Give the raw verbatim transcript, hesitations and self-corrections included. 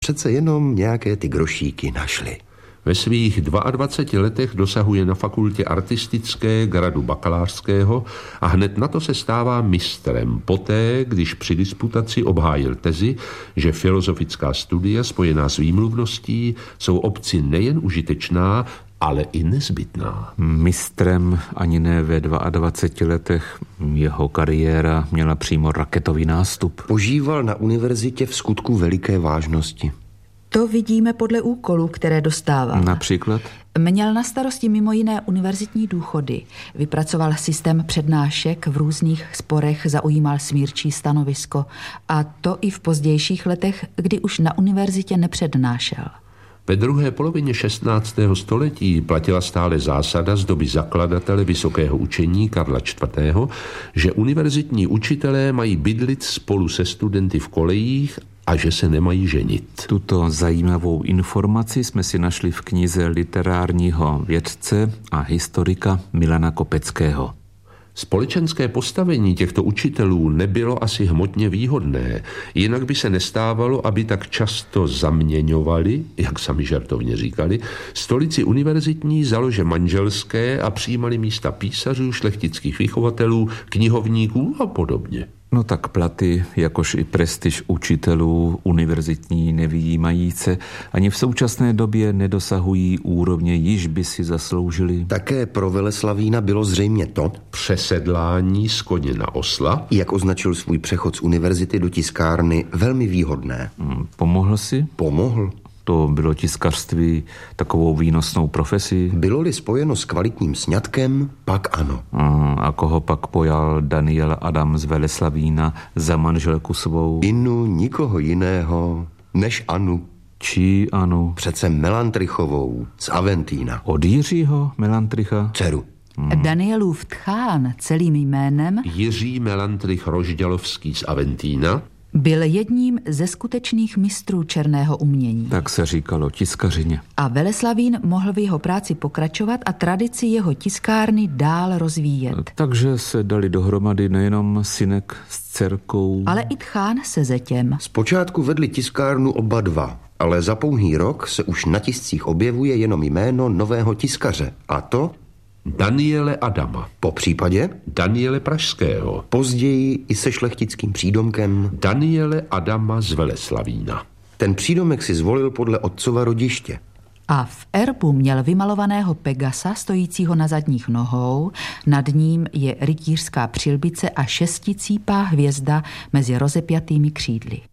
Přece jenom nějaké ty grošíky našli. Ve svých dvaceti dvou letech dosahuje na fakultě artistické gradu bakalářského a hned na to se stává mistrem. Poté, když při disputaci obhájil tezi, že filozofická studia spojená s výmluvností jsou obci nejen užitečná, ale i nezbytná. Mistrem ani ne ve dvaceti dvou letech. Jeho kariéra měla přímo raketový nástup. Požíval na univerzitě v skutku veliké vážnosti. To vidíme podle úkolů, které dostával. Například? Měl na starosti mimo jiné univerzitní důchody. Vypracoval systém přednášek, v různých sporech zaujímal smírčí stanovisko. A to i v pozdějších letech, kdy už na univerzitě nepřednášel. Ve druhé polovině šestnáctého století platila stále zásada z doby zakladatele vysokého učení Karla čtvrtého., že univerzitní učitelé mají bydlit spolu se studenty v kolejích a že se nemají ženit. Tuto zajímavou informaci jsme si našli v knize literárního vědce a historika Milana Kopeckého. Společenské postavení těchto učitelů nebylo asi hmotně výhodné, jinak by se nestávalo, aby tak často zaměňovali, jak sami žartovně říkali, stolici univerzitní za lože manželské a přijímali místa písařů, šlechtických vychovatelů, knihovníků a podobně. No tak platy, jakož i prestiž učitelů univerzitní nevyjímají se, ani v současné době nedosahují úrovně, již by si zasloužili. Také pro Veleslavína bylo zřejmě to přesedlání z koně na osla, jak označil svůj přechod z univerzity do tiskárny, velmi výhodné. Hmm, pomohl si? Pomohl. To bylo tiskařství takovou výnosnou profesí? Bylo-li spojeno s kvalitním sňatkem, pak ano. A, a koho pak pojal Daniel Adam z Veleslavína za manželku svou? Inu nikoho jiného než Anu. Čí Anu? Přece Melantrichovou z Aventína. Od Jiřího Melantricha? Dceru. Hmm. Danielův tchán celým jménem Jiří Melantrich Rožďalovský z Aventína byl jedním ze skutečných mistrů černého umění. Tak se říkalo tiskařině. A Veleslavín mohl v jeho práci pokračovat a tradici jeho tiskárny dál rozvíjet. Takže se dali dohromady nejenom synek s dcerkou, ale i tchán se zetěm. Zpočátku vedli tiskárnu oba dva, ale za pouhý rok se už na tiscích objevuje jenom jméno nového tiskaře. A to Daniele Adama. Po případě Daniele Pražského. Později i se šlechtickým přídomkem Daniele Adama z Veleslavína. Ten přídomek si zvolil podle otcova rodiště. A v erbu měl vymalovaného Pegasa stojícího na zadních nohou, nad ním je rytířská přilbice a šesticípá hvězda mezi rozepjatými křídly.